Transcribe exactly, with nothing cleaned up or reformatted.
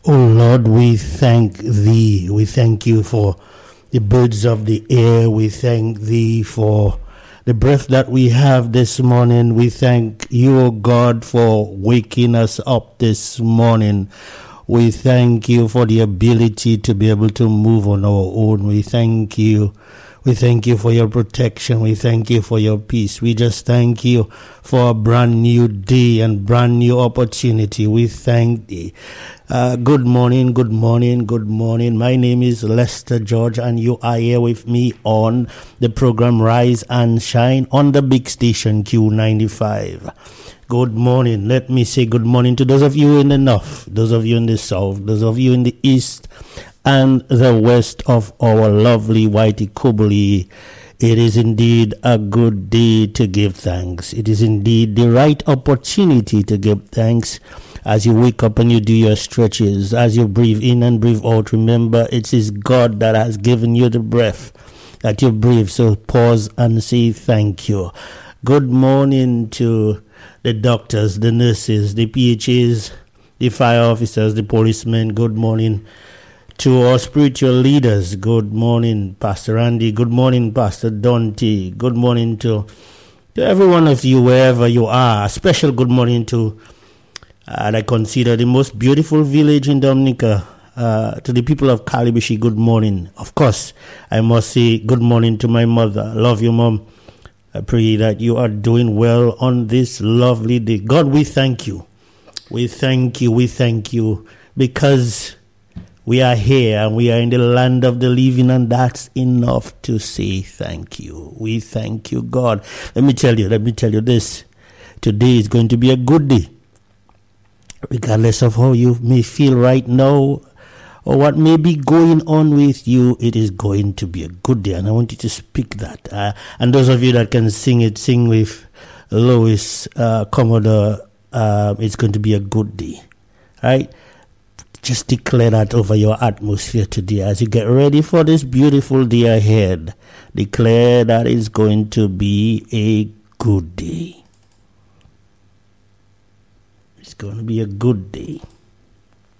O Lord, we thank Thee. We thank You for the birds of the air. We thank Thee for the breath that we have this morning. We thank You, O God, for waking us up this morning. We thank You for the ability to be able to move on our own. We thank You. We thank You for Your protection. We thank You for Your peace. We just thank You for a brand new day and brand new opportunity. We thank Thee. Uh, good morning, good morning, good morning. My name is Lester George, and you are here with me on the program Rise and Shine on the big station Q ninety-five. Good morning. Let me say good morning to those of you in the north, those of you in the south, those of you in the east, and the west of our lovely Whitey Kubuli. It is indeed a good day to give thanks. It is indeed the right opportunity to give thanks. As you wake up and you do your stretches, as you breathe in and breathe out, remember it is God that has given you the breath that you breathe. So pause and say thank you. Good morning to the doctors, the nurses, the P H As, the fire officers, the policemen. Good morning to our spiritual leaders. Good morning, Pastor Andy. Good morning, Pastor Dante. Good morning to, to every one of you, wherever you are. A special good morning to, uh, I consider the most beautiful village in Dominica, uh, to the people of Calibishi. Good morning. Of course, I must say good morning to my mother. Love you, Mom. I pray that you are doing well on this lovely day. God, we thank You. We thank You. We thank You because we are here and we are in the land of the living, and that's enough to say thank You. We thank You, God. Let me tell you, let me tell you this. Today is going to be a good day. Regardless of how you may feel right now or what may be going on with you, it is going to be a good day. And I want you to speak that. Uh, and those of you that can sing it, sing with Lois uh, Commodore. Uh, it's going to be a good day. Right? Just declare that over your atmosphere today as you get ready for this beautiful day ahead. Declare that it's going to be a good day. It's going to be a good day.